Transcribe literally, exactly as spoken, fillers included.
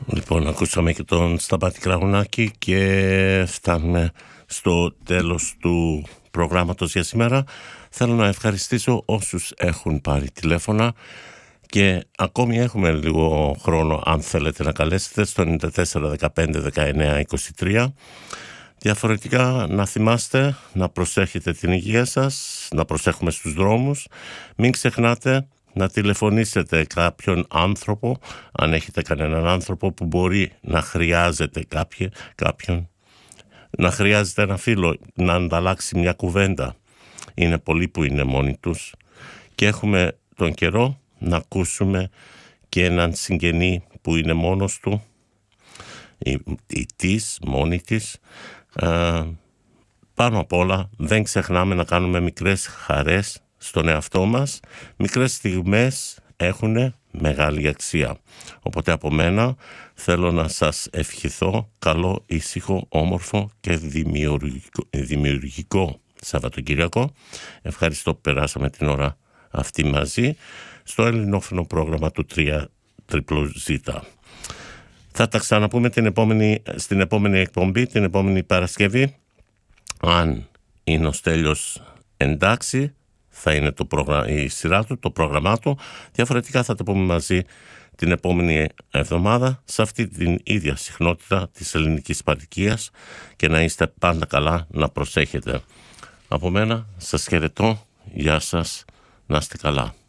Λοιπόν, ακούσαμε και τον Σταμπάτη Κραγουνάκη και φτάνουμε στο τέλος του προγράμματος για σήμερα. Θέλω να ευχαριστήσω όσους έχουν πάρει τηλέφωνα και ακόμη έχουμε λίγο χρόνο αν θέλετε να καλέσετε στο ενενήντα τέσσερα δεκαπέντε δεκαεννέα είκοσι τρία. Διαφορετικά να θυμάστε να προσέχετε την υγεία σας, να προσέχουμε στους δρόμους. Μην ξεχνάτε να τηλεφωνήσετε κάποιον άνθρωπο, αν έχετε κανέναν άνθρωπο που μπορεί να χρειάζεται κάποιον, κάποιον να χρειάζεται ένα φίλο, να ανταλλάξει μια κουβέντα. Είναι πολλοί που είναι μόνοι τους και έχουμε τον καιρό να ακούσουμε και έναν συγγενή που είναι μόνος του ή, ή της, μόνη της. Ε, πάνω απ' όλα δεν ξεχνάμε να κάνουμε μικρές χαρές στον εαυτό μας. Μικρές στιγμές έχουν μεγάλη αξία. Οπότε από μένα θέλω να σας ευχηθώ καλό, ήσυχο, όμορφο και δημιουργικό, δημιουργικό Σαββατοκύριακο. Ευχαριστώ που περάσαμε την ώρα αυτή μαζί στο ελληνόφωνο πρόγραμμα του τρία ζέτα ζέτα. Θα τα ξαναπούμε την επόμενη, στην επόμενη εκπομπή, την επόμενη Παρασκευή. Αν είναι ο Στέλιος εντάξει, θα είναι το πρόγραμμα, η σειρά του, το πρόγραμμά του. Διαφορετικά θα τα πούμε μαζί την επόμενη εβδομάδα σε αυτή την ίδια συχνότητα της ελληνικής παροικίας και να είστε πάντα καλά, να προσέχετε. Από μένα σας χαιρετώ, γεια σας, να είστε καλά.